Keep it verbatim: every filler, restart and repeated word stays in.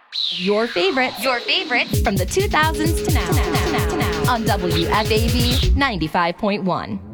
Your favorites. Your favorites from the two thousands to now. now, now, now on W F A B ninety-five point one.